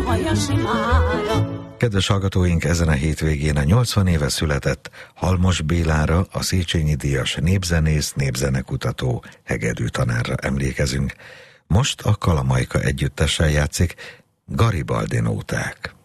Kedves hallgatóink, ezen a hétvégén a 80 éve született Halmos Bélára, a Széchenyi díjas népzenész, népzenekutató, hegedű tanárra emlékezünk. Most a Kalamajka együttessel játszik Garibaldi nóták.